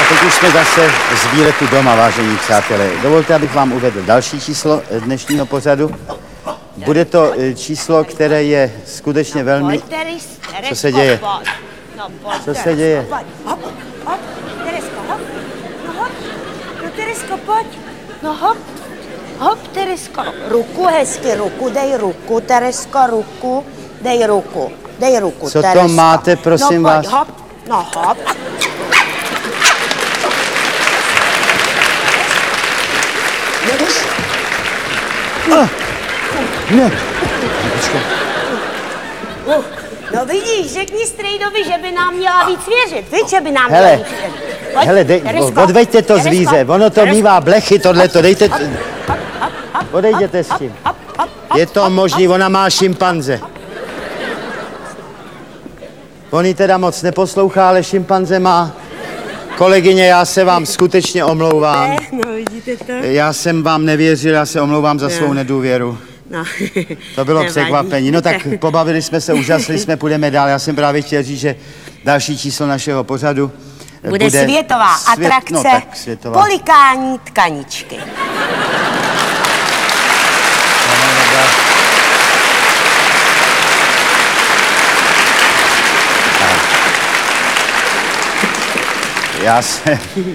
teď už jsme zase z výletu doma, vážení přátelé. Dovolte, abych vám uvedl další číslo dnešního pořadu. Bude to číslo, které je skutečně velmi... Co se děje? Co se děje? Hop, hop, Teresko, hop. No hop, no Teresko, pojď. No hop, hop, Teresko. Ruku, hezky, ruku, dej ruku, Teresko, ruku. Dej ruku, Co Teresko. to máte, prosím no, pojď, vás? Hop, no hop. Ne. No vidíš, řekni strejdovi, že by nám měla víc věřit. Víš, že by nám Hele, měla víc věřit. Pojď, Hele, Teresko, odveďte to z Teresko, víze, ono to Teresko. mívá blechy, tohleto, dejte... Hop, Odejděte s tím. hop, Je to možný, ona má šimpanze. On ji teda moc neposlouchá, ale šimpanze má. Kolegyně, já se vám skutečně omlouvám. No, vidíte to? Já jsem vám nevěřil, já se omlouvám za svou nedůvěru. No. To bylo Nevadí. překvapení. No tak pobavili jsme se, úžasli jsme, půjdeme dál. Já jsem právě chtěl říct, že další číslo našeho pořadu Bude světová atrakce no, tak světová. polikání tkaničky. Já se